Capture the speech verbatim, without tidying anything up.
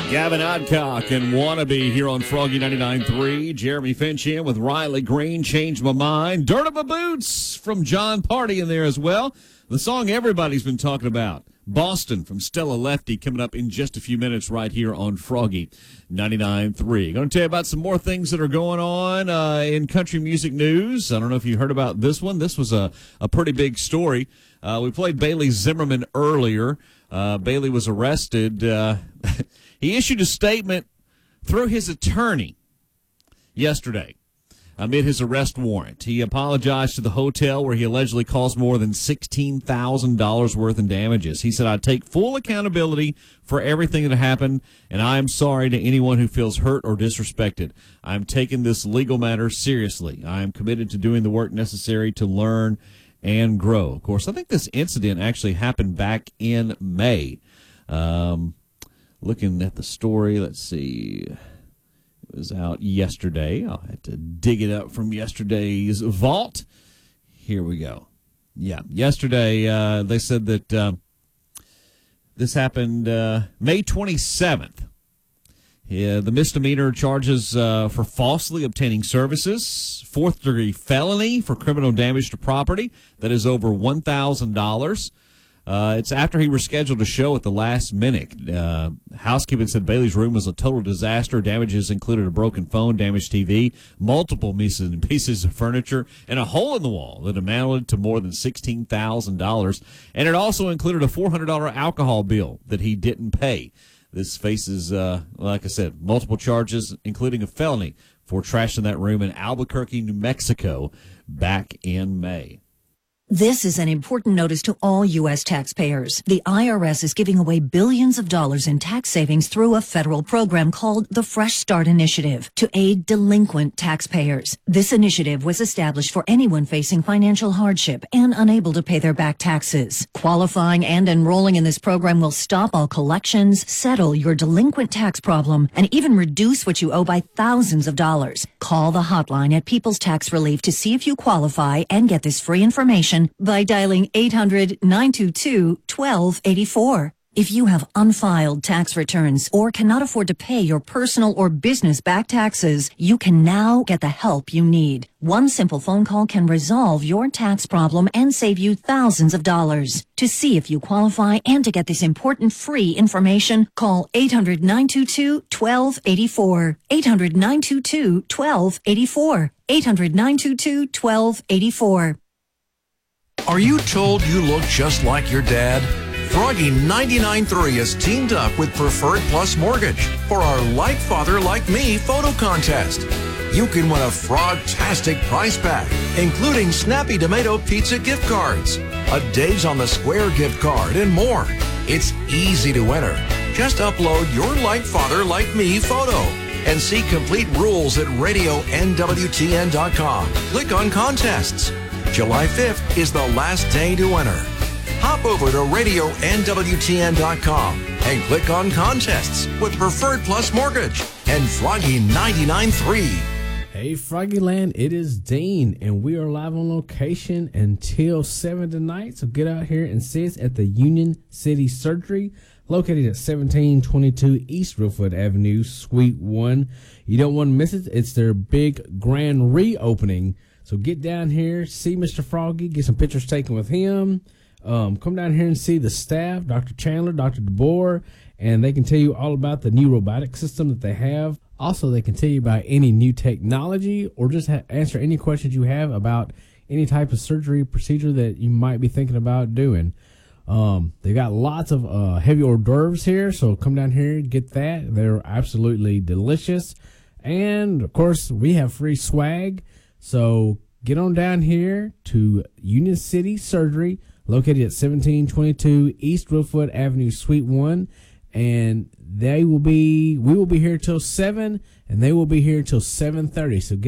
Gavin Adcock and Wannabe here on Froggy ninety-nine point three. Jeremy Finch in with Riley Green, Changed My Mind. Dirt on My Boots from John Party in there as well. The song everybody's been talking about, Boston from Stella Lefty, coming up in just a few minutes right here on Froggy ninety-nine point three. Going to tell you about some more things that are going on uh, in country music news. I don't know if you heard about this one. This was a, a pretty big story. Uh, we played Bailey Zimmerman earlier. Uh, Bailey was arrested. Uh, he issued a statement through his attorney yesterday amid his arrest warrant. He apologized to the hotel where he allegedly caused more than sixteen thousand dollars worth in damages. He said, "I take full accountability for everything that happened, and I am sorry to anyone who feels hurt or disrespected. I'm taking this legal matter seriously. I am committed to doing the work necessary to learn and grow." Of course, I think this incident actually happened back in May. Um, looking at the story, let's see. It was out yesterday. I'll have to dig it up from yesterday's vault. Here we go. Yeah, yesterday uh, they said that uh, this happened uh, May twenty-seventh. Yeah, the misdemeanor charges uh, for falsely obtaining services, fourth-degree felony for criminal damage to property that is over one thousand dollars. Uh, it's after he rescheduled a show at the last minute. Uh, housekeeping said Bailey's room was a total disaster. Damages included a broken phone, damaged T V, multiple pieces and pieces of furniture, and a hole in the wall that amounted to more than sixteen thousand dollars. And it also included a four hundred dollars alcohol bill that he didn't pay. This faces, uh, like I said, multiple charges, including a felony for trashing that room in Albuquerque, New Mexico, back in May. This is an important notice to all U S taxpayers. The I R S is giving away billions of dollars in tax savings through a federal program called the Fresh Start Initiative to aid delinquent taxpayers. This initiative was established for anyone facing financial hardship and unable to pay their back taxes. Qualifying and enrolling in this program will stop all collections, settle your delinquent tax problem, and even reduce what you owe by thousands of dollars. Call the hotline at People's Tax Relief to see if you qualify and get this free information by dialing eight hundred, nine two two, one two eight four. If you have unfiled tax returns or cannot afford to pay your personal or business back taxes, you can now get the help you need. One simple phone call can resolve your tax problem and save you thousands of dollars. To see if you qualify and to get this important free information, call eight hundred, nine two two, one two eight four. eight hundred, nine two two, one two eight four. eight hundred, nine two two, one two eight four. Are you told you look just like your dad? Froggy ninety-nine point three has teamed up with Preferred Plus Mortgage for our Like Father Like Me photo contest. You can win a frog-tastic prize pack, including Snappy Tomato Pizza gift cards, a Dave's on the Square gift card, and more. It's easy to enter. Just upload your Like Father Like Me photo and see complete rules at radio N W T N dot com. Click on Contests. July fifth is the last day to enter. Hop over to radio N W T N dot com and click on Contests with Preferred Plus Mortgage and Froggy ninety-nine point three. Hey, Froggyland, it is Dean, and we are live on location until seven tonight. So get out here and see us at the Union City Surgery, located at seventeen twenty-two East Roofwood Avenue, Suite one. You don't want to miss it. It's their big grand reopening. So get down here, see Mister Froggy, get some pictures taken with him. Um, come down here and see the staff, Doctor Chandler, Doctor DeBoer, and they can tell you all about the new robotic system that they have. Also, they can tell you about any new technology or just ha- answer any questions you have about any type of surgery procedure that you might be thinking about doing. Um, they got lots of uh, heavy hors d'oeuvres here, so come down here and get that. They're absolutely delicious. And, of course, we have free swag. So get on down here to Union City Surgery, located at seventeen twenty-two East Roofwood Avenue, Suite one. And they will be, we will be here till seven, and they will be here till seven thirty. So get